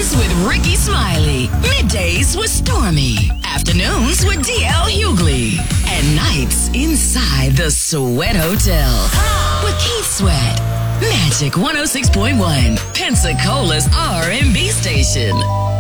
Mornings with Ricky Smiley. Middays with Stormy. Afternoons with DL Hughley. And nights inside the Sweat Hotel with Keith Sweat. Magic 106.1, Pensacola's R&B station.